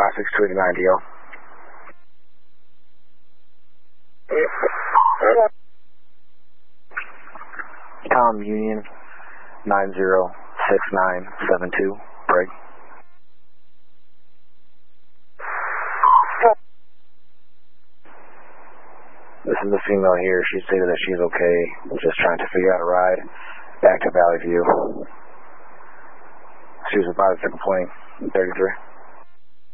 6289 DL. Tom Union 906972, break. This is the female here. She stated that she's okay, just trying to figure out a ride back to Valley View. She was advised to complain, 33.